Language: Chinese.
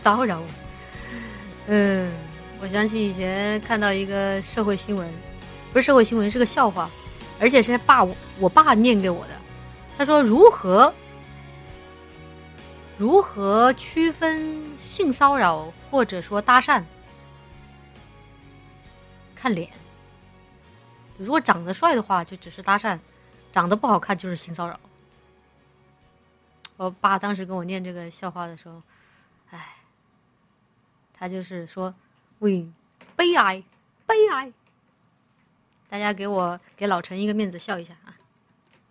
骚扰。我想起以前看到一个社会新闻，不是社会新闻，是个笑话，而且是我爸念给我的。他说如何区分性骚扰或者说搭讪？看脸，如果长得帅的话就只是搭讪，长得不好看就是性骚扰。我爸当时跟我念这个笑话的时候，他就是说，喂，悲哀，悲哀。大家给老陈一个面子，笑一下啊。